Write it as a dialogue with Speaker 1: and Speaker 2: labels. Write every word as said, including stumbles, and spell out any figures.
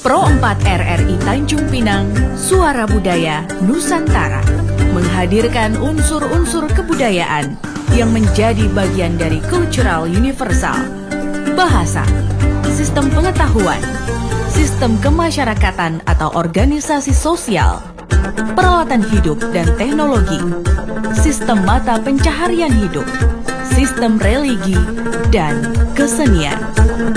Speaker 1: Pro empat R R I Tanjung Pinang, Suara Budaya Nusantara, menghadirkan unsur-unsur kebudayaan yang menjadi bagian dari cultural universal. Bahasa, sistem pengetahuan, sistem kemasyarakatan atau organisasi sosial, peralatan hidup dan teknologi, sistem mata pencaharian hidup, sistem religi, dan kesenian.